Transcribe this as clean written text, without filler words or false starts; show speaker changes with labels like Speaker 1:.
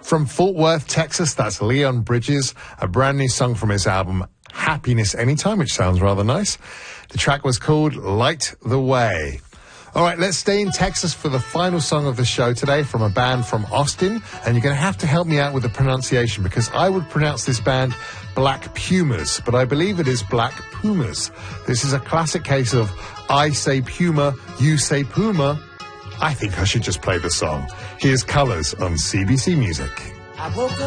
Speaker 1: From Fort Worth, Texas, that's Leon Bridges, a brand new song from his album Happiness Anytime, which sounds rather nice. The track was called Light the Way. All right, let's stay in Texas for the final song of the show today from a band from Austin. And you're going to have to help me out with the pronunciation because I would pronounce this band Black Pumas, but I believe it is Black Pumas. This is a classic case of I say Puma, you say Puma. I think I should just play the song. Here's Colors on CBC Music.
Speaker 2: I woke up